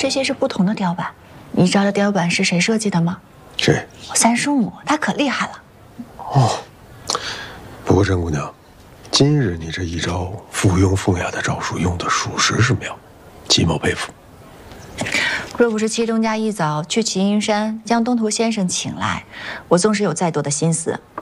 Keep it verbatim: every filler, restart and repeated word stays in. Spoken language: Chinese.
这些是不同的雕板。你知道雕板是谁设计的吗？ 谁？ 我三叔母，她可厉害了。 哦，不过甄姑娘，今日你这一招附庸风雅的招数用的属实是妙，极某佩服。 若不是七东家一早去齐云山将东头先生请来，我纵使有再多的心思，